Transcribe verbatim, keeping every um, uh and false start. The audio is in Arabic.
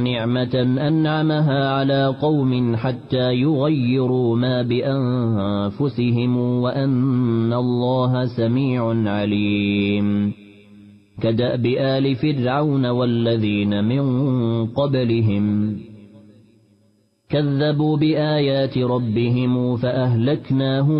نعمة أنعمها على قوم حتى يغيروا ما بأنفسهم وأن الله سميع عليم كدأب آل فرعون والذين من قبلهم كذبوا بآيات ربهم فأهلكناهم